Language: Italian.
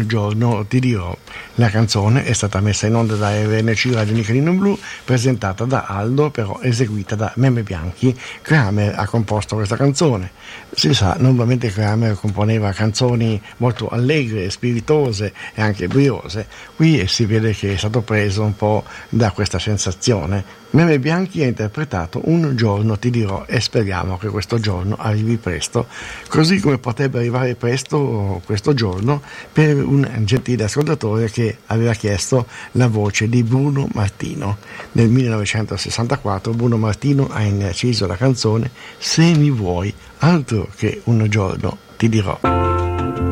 giorno ti dirò. La canzone è stata messa in onda da RNC Radio Nichelino Blu, presentata da Aldo, però eseguita da Meme Bianchi. Kramer ha composto questa canzone. Si sa, normalmente Kramer componeva canzoni molto allegre, spiritose e anche briose. Qui si vede che è stato preso un po' da questa sensazione. Meme Bianchi ha interpretato Un giorno ti dirò e speriamo che questo giorno arrivi presto, così come potrebbe arrivare presto questo giorno per un gentile ascoltatore che aveva chiesto la voce di Bruno Martino. Nel 1964 Bruno Martino ha inciso la canzone Se mi vuoi, altro che Un giorno ti dirò.